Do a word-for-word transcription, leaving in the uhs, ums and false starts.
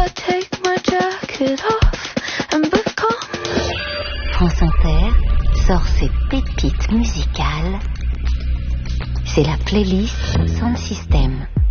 I take my jacket off and become. France Inter sort ses pépites musicales. C'est la playlist Sound System.